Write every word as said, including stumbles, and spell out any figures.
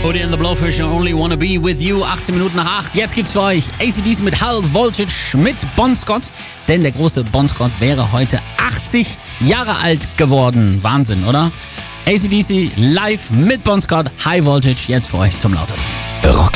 Hootie and the Blowfish, I only wanna be with you. achtzehn Minuten nach acht. Jetzt gibt's für euch A C D C mit High Voltage mit Bon Scott. Denn der große Bon Scott wäre heute achtzig Jahre alt geworden. Wahnsinn, oder? A C D C live mit Bon Scott, High Voltage, jetzt für euch zum Lauter. Rock